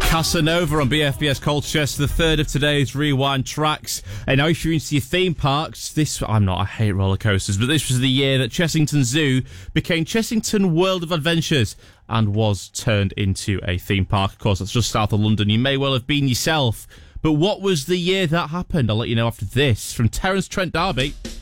Casanova on BFBS Colchester, the third of today's Rewind tracks. And now if you're into your theme parks, I hate roller coasters, but this was the year that Chessington Zoo became Chessington World of Adventures and was turned into a theme park. Of course, that's just south of London. You may well have been yourself. But what was the year that happened? I'll let you know after this from Terence Trent D'Arby.